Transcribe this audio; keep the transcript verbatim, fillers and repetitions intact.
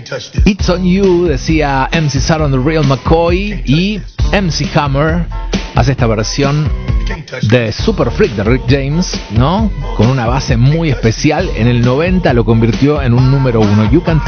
It's on You, decía M C Sar on the Real McCoy, y M C Hammer hace esta versión de Super Freak de Rick James, ¿no? Con una base muy especial. En el noventa lo convirtió en un número uno. You Can